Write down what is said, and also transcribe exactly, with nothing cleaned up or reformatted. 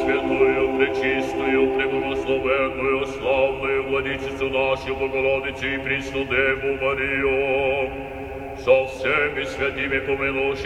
Пресвятую, Пречистую, Преблагословенную, славную Владычицу нашу, Богородицу и Пресну Деву Марию, со всеми святыми помянувши